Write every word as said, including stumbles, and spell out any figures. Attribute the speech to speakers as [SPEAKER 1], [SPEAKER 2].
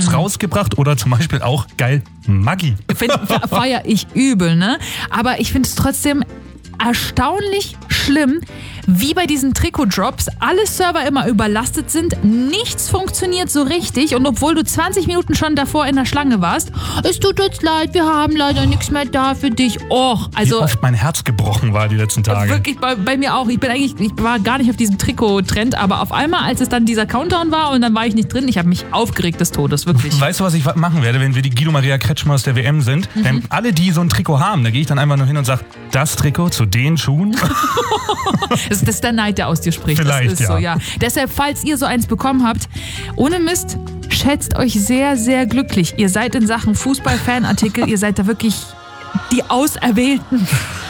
[SPEAKER 1] Trikots mm. rausgebracht oder zum Beispiel auch, geil, Maggi.
[SPEAKER 2] Feier ich übel, ne? Aber ich finde es trotzdem erstaunlich schlimm, wie bei diesen Trikot-Drops alle Server immer überlastet sind, nichts funktioniert so richtig und obwohl du zwanzig Minuten schon davor in der Schlange warst, es tut uns leid, wir haben leider nichts mehr da für dich. Och, also
[SPEAKER 1] wie oft mein Herz gebrochen war die letzten Tage.
[SPEAKER 2] Wirklich, bei, bei mir auch. Ich bin eigentlich, ich war gar nicht auf diesem Trikot-Trend, aber auf einmal, als es dann dieser Countdown war und dann war ich nicht drin, ich habe mich aufgeregt des Todes, wirklich.
[SPEAKER 1] Weißt du, was ich machen werde, wenn wir die Guido Maria Kretschmer aus der W M sind? Mhm. Denn alle, die so ein Trikot haben, da gehe ich dann einfach nur hin und sage, das Trikot zu den Schuhen?
[SPEAKER 2] das, das ist der Neid, der aus dir spricht.
[SPEAKER 1] Vielleicht,
[SPEAKER 2] das ist
[SPEAKER 1] ja.
[SPEAKER 2] so, ja. Deshalb, falls ihr so eins bekommen habt, ohne Mist, schätzt euch sehr, sehr glücklich. Ihr seid in Sachen Fußball-Fanartikel, ihr seid da wirklich die Auserwählten.